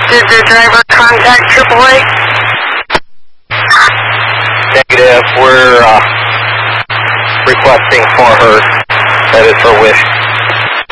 Did the driver contact AAA? Negative. We're requesting for her. That is her wish.